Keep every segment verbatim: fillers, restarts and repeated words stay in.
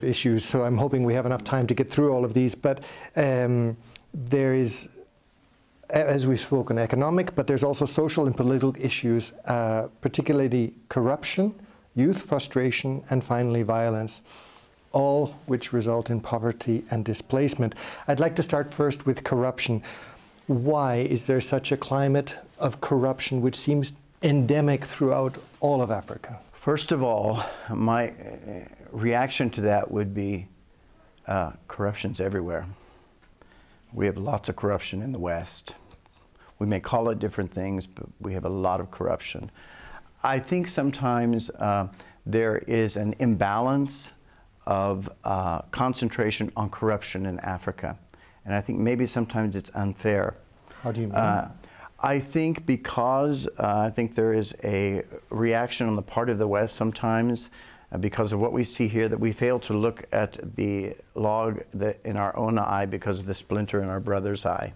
issues, so I'm hoping we have enough time to get through all of these. But um, there is, as we've spoken, economic, but there's also social and political issues, uh, particularly corruption, youth frustration, and finally violence, all which result in poverty and displacement. I'd like to start first with corruption. Why is there such a climate of corruption which seems endemic throughout all of Africa? First of all, my reaction to that would be uh, corruption's everywhere. We have lots of corruption in the West. We may call it different things, but we have a lot of corruption. I think sometimes uh, there is an imbalance of uh, concentration on corruption in Africa. And I think maybe sometimes it's unfair. How do you mean? Uh, I think because uh, I think there is a reaction on the part of the West sometimes uh, because of what we see here, that we fail to look at the log that in our own eye because of the splinter in our brother's eye.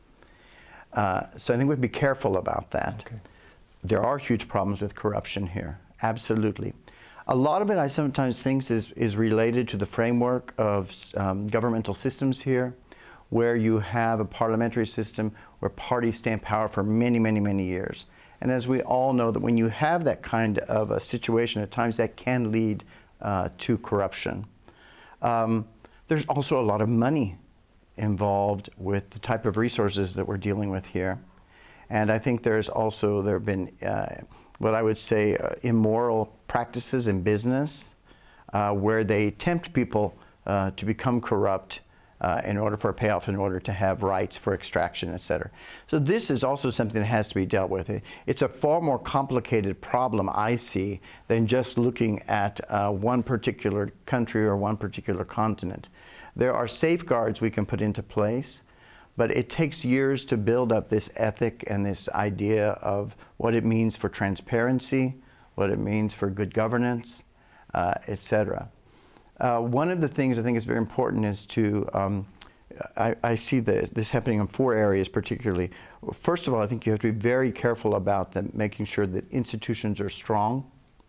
Uh, so I think we'd be careful about that. Okay. There are huge problems with corruption here, absolutely. A lot of it I sometimes think is, is related to the framework of um, governmental systems here, where you have a parliamentary system where parties stay in power for many, many, many years. And as we all know, that when you have that kind of a situation, at times that can lead uh, to corruption. Um, there's also a lot of money involved with the type of resources that we're dealing with here. And I think there's also, there have been uh, what I would say uh, immoral practices in business uh, where they tempt people uh, to become corrupt Uh, in order for a payoff, in order to have rights for extraction, et cetera. So this is also something that has to be dealt with. It's a far more complicated problem, I see, than just looking at uh, one particular country or one particular continent. There are safeguards we can put into place, but it takes years to build up this ethic and this idea of what it means for transparency, what it means for good governance, uh, et cetera. Uh, one of the things I think is very important is to, um, I, I see the, this happening in four areas particularly. First of all, I think you have to be very careful about them, making sure that institutions are strong.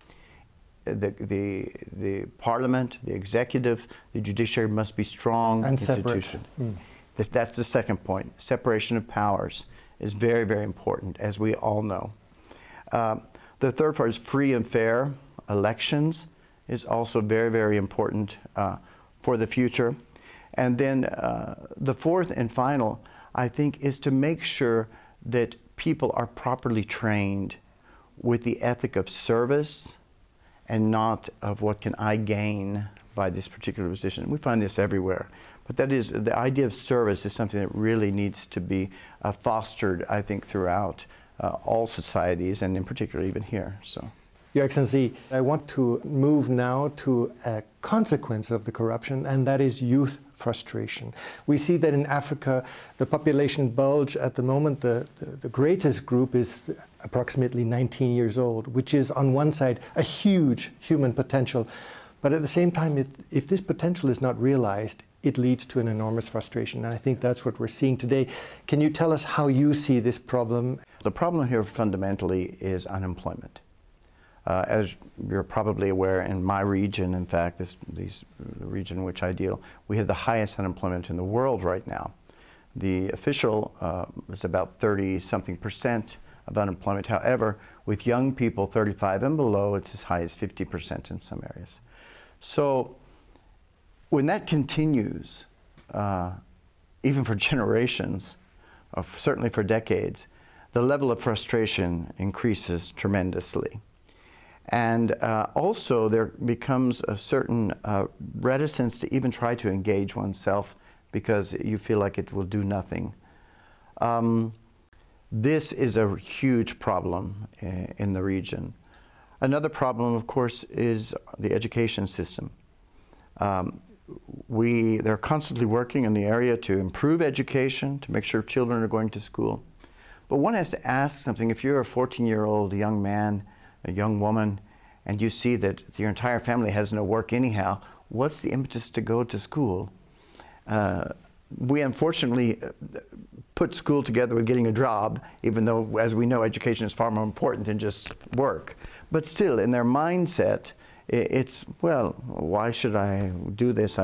The, the, the parliament, the executive, the judiciary must be strong and institution. Mm. This, that's the second point. Separation of powers is very, very important, as we all know. Uh, the third part is free and fair elections. Is also very, very important uh, for the future. And then uh, the fourth and final, I think, is to make sure that people are properly trained with the ethic of service and not of what can I gain by this particular position. We find this everywhere. But that is, the idea of service is something that really needs to be uh, fostered, I think, throughout uh, all societies, and in particular even here. So. Your Excellency, I want to move now to a consequence of the corruption, and that is youth frustration. We see that in Africa, the population bulge at the moment, the, the, the greatest group is approximately nineteen years old, which is on one side a huge human potential. But at the same time, if, if this potential is not realized, it leads to an enormous frustration. And I think that's what we're seeing today. Can you tell us how you see this problem? The problem here fundamentally is unemployment. Uh, as you're probably aware, in my region, in fact, this, this the region in which I deal, we have the highest unemployment in the world right now. The official uh, is about thirty something percent of unemployment. However, with young people thirty-five and below, it's as high as fifty percent in some areas. So when that continues, uh, even for generations, or certainly for decades, the level of frustration increases tremendously. And uh, also there becomes a certain uh, reticence to even try to engage oneself because you feel like it will do nothing. Um, this is a huge problem in the region. Another problem, of course, is the education system. Um, we, they're constantly working in the area to improve education, to make sure children are going to school. But one has to ask something. If you're a fourteen-year-old young man, a young woman, and you see that your entire family has no work anyhow, what's the impetus to go to school? Uh, we unfortunately put school together with getting a job, even though, as we know, education is far more important than just work. But still, in their mindset, i- it's, well, why should I do this?